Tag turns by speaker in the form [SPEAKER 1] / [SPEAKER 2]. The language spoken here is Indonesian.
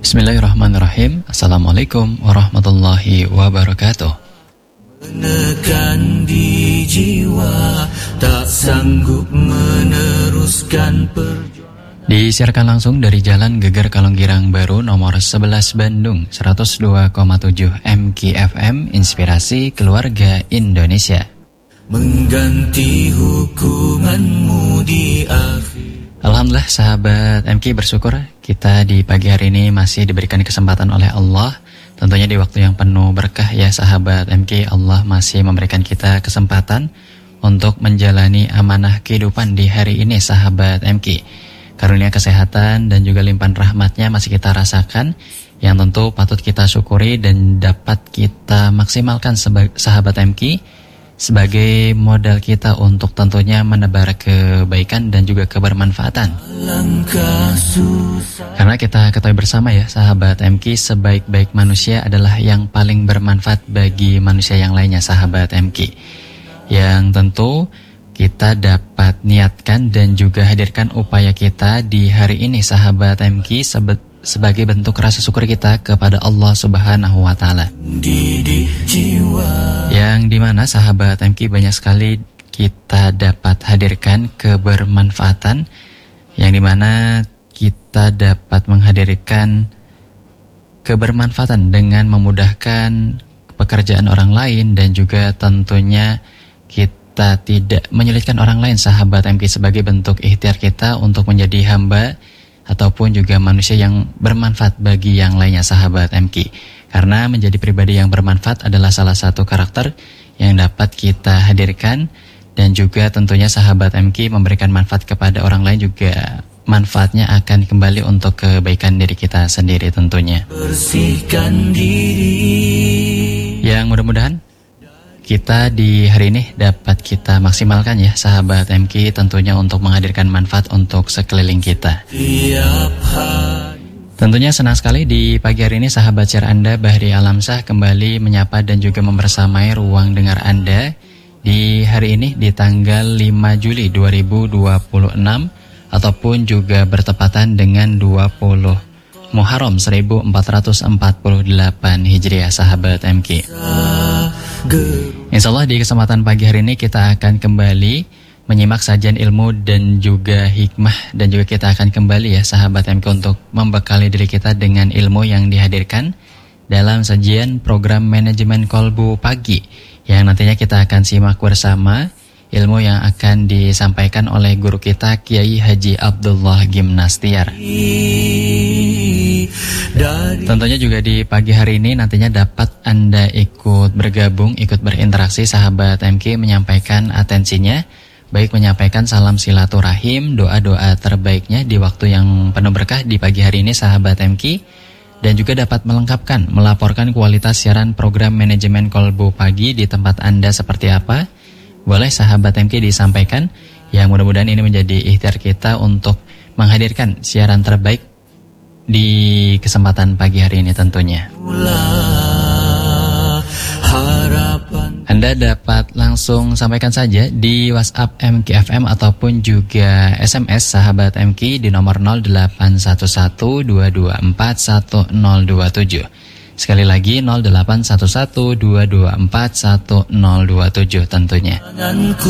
[SPEAKER 1] Bismillahirrahmanirrahim. Assalamualaikum warahmatullahi wabarakatuh.
[SPEAKER 2] Menekan di jiwa, tak sanggup meneruskan perjuangan.
[SPEAKER 1] Disiarkan langsung dari Jalan Geger Kalonggirang Baru nomor 11 Bandung 102,7 MKFM Inspirasi Keluarga Indonesia.
[SPEAKER 2] Mengganti hukumanmu di akhir.
[SPEAKER 1] Alhamdulillah sahabat MK, bersyukur kita di pagi hari ini masih diberikan kesempatan oleh Allah. Tentunya di waktu yang penuh berkah ya sahabat MK, Allah masih memberikan kita kesempatan untuk menjalani amanah kehidupan di hari ini sahabat MK. Karunia kesehatan dan juga limpahan rahmatnya masih kita rasakan, yang tentu patut kita syukuri dan dapat kita maksimalkan sahabat MK sebagai modal kita untuk tentunya menebar kebaikan dan juga kebermanfaatan. Karena kita ketahui bersama ya sahabat MK, sebaik-baik manusia adalah yang paling bermanfaat bagi manusia yang lainnya sahabat MK. Yang tentu kita dapat niatkan dan juga hadirkan upaya kita di hari ini sahabat MK sebagai bentuk rasa syukur kita kepada Allah Subhanahu wa Ta'ala. Yang dimana sahabat MK banyak sekali kita dapat hadirkan kebermanfaatan, yang dimana kita dapat menghadirkan kebermanfaatan dengan memudahkan pekerjaan orang lain, dan juga tentunya kita tidak menyulitkan orang lain sahabat MK sebagai bentuk ikhtiar kita untuk menjadi hamba ataupun juga manusia yang bermanfaat bagi yang lainnya sahabat MK. Karena menjadi pribadi yang bermanfaat adalah salah satu karakter yang dapat kita hadirkan, dan juga tentunya sahabat MK memberikan manfaat kepada orang lain juga manfaatnya akan kembali untuk kebaikan diri kita sendiri tentunya.
[SPEAKER 2] Bersihkan diri.
[SPEAKER 1] Yang mudah-mudahan kita di hari ini dapat kita maksimalkan ya sahabat MK, tentunya untuk menghadirkan manfaat untuk sekeliling kita. Tentunya senang sekali di pagi hari ini sahabat share Anda Bahri Alamsah kembali menyapa dan juga membersamai ruang dengar Anda di hari ini di tanggal 5 Juli 2026 ataupun juga bertepatan dengan 20 Muharram 1448 Hijriah sahabat MK. Insyaallah di kesempatan pagi hari ini kita akan kembali menyimak sajian ilmu dan juga hikmah, dan juga kita akan kembali ya sahabat MK untuk membekali diri kita dengan ilmu yang dihadirkan dalam sajian program manajemen kolbu pagi, yang nantinya kita akan simak bersama ilmu yang akan disampaikan oleh guru kita Kiai Haji Abdullah Gimnastiar. Tentunya juga di pagi hari ini nantinya dapat Anda ikut bergabung, ikut berinteraksi sahabat MK, menyampaikan atensinya, baik menyampaikan salam silaturahim, doa-doa terbaiknya di waktu yang penuh berkah di pagi hari ini sahabat MK, dan juga dapat melengkapkan, melaporkan kualitas siaran program manajemen kolbu pagi di tempat Anda seperti apa. Boleh sahabat MK disampaikan, yang mudah-mudahan ini menjadi ikhtiar kita untuk menghadirkan siaran terbaik di kesempatan pagi hari ini tentunya. Anda dapat langsung sampaikan saja di WhatsApp MKFM ataupun juga SMS sahabat MK di nomor 081122411027. Sekali lagi 081122411027 tentunya.